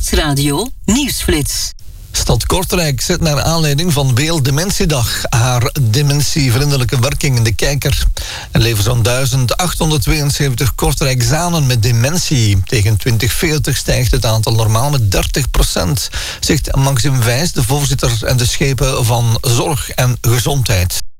Nieuwsradio Nieuwsflits. Stad Kortrijk zet naar aanleiding van Werelddementiedag haar dementievriendelijke werking in de kijker. Er leven zo'n 1872 Kortrijkzanen met dementie. Tegen 2040 stijgt het aantal normaal met 30%, zegt Maxim Wijs, de voorzitter en de schepen van Zorg en Gezondheid.